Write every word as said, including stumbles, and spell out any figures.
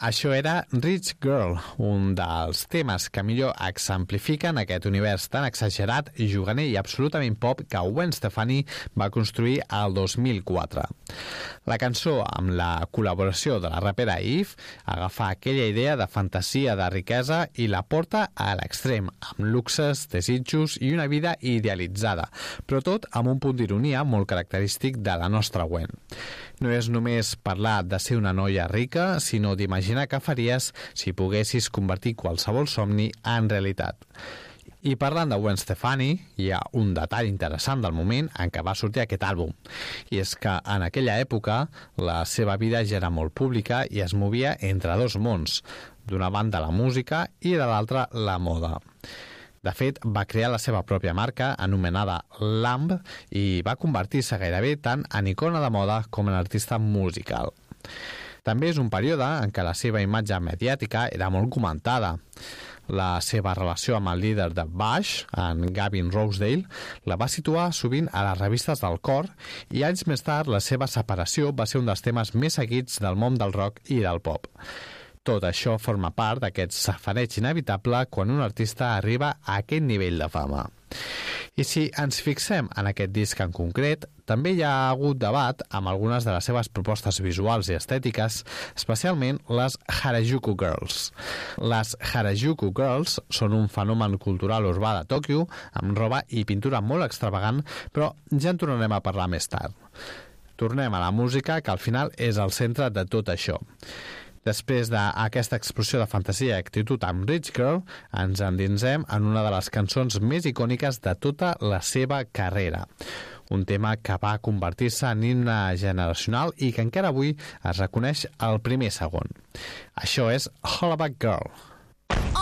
això era Rich Girl, un dels temes que millor exemplifiquen aquest univers tan exagerat, juganer i absolutament pop que Gwen Stefani va construir al dos mil quatre. La cançó, amb la col·laboració de la rapera Eve, agafa aquella idea de fantasia de riquesa i la porta a l'extrem, amb luxes, desitjos i una vida idealitzada, però tot amb un punt d'ironia molt característic de la nostra Gwen. No és només parlar de ser una noia rica, sinó d'imaginar què faries si poguessis convertir qualsevol somni en realitat. I parlant de Gwen Stefani, hi ha un detall interessant del moment en què va sortir aquest àlbum, i és que en aquella època la seva vida ja era molt pública i es movia entre dos mons, d'una banda la música i de l'altra la moda. De fet, va crear la seva pròpia marca, anomenada Lamb, i va convertir-se gairebé tant en icona de moda com en artista musical. També és un període en què la seva imatge mediàtica era molt comentada. La seva relació amb el líder de Bush, en Gavin Rossdale, la va situar sovint a les revistes del cor i anys més tard la seva separació va ser un dels temes més seguits del món del rock i del pop. Tot això forma part d'aquest safareig inevitable quan un artista arriba a aquest nivell de fama. I si ens fixem en aquest disc en concret, també hi ha hagut debat amb algunes de les seves propostes visuals i estètiques, especialment les Harajuku Girls. Les Harajuku Girls són un fenomen cultural urbà de Tòquio, amb roba i pintura molt extravagant, però ja en tornarem a parlar més tard. Tornem a la música, que al final és el centre de tot això. Després d'aquesta explosió de fantasia i actitud amb Rich Girl, ens endinsem en una de les cançons més icòniques de tota la seva carrera. Un tema que va convertir-se en himne generacional i que encara avui es reconeix al primer segon. Això és Hollaback Girl.